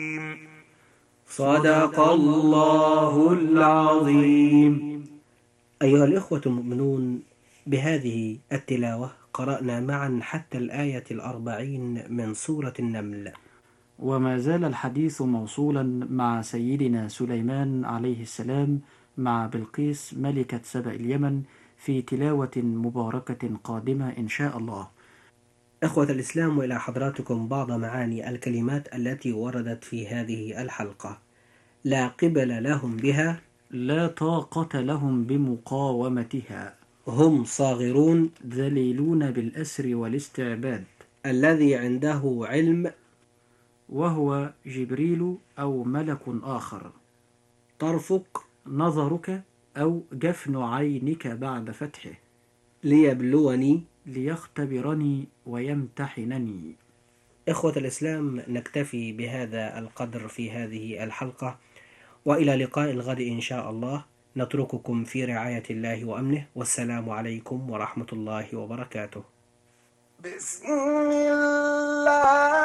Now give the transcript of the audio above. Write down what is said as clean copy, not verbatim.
صدق الله العظيم. أيها الإخوة المؤمنون، بهذه التلاوة قرأنا معا حتى الآية 40 من سورة النمل. وما زال الحديث موصولا مع سيدنا سليمان عليه السلام مع بلقيس ملكة سبأ اليمن في تلاوة مباركة قادمة إن شاء الله. إخوة الإسلام، وإلى حضراتكم بعض معاني الكلمات التي وردت في هذه الحلقة. لا قبل لهم بها، لا طاقة لهم بمقاومتها، هم صاغرون، ذليلون بالأسر والاستعباد، الذي عنده علم، وهو جبريل أو ملك آخر، طرفك، نظرك أو جفن عينك بعد فتحه، ليبلوني، ليختبرني ويمتحنني. إخوة الإسلام، نكتفي بهذا القدر في هذه الحلقة، وإلى لقاء الغد إن شاء الله. نترككم في رعاية الله وأمنه، والسلام عليكم ورحمة الله وبركاته. بسم الله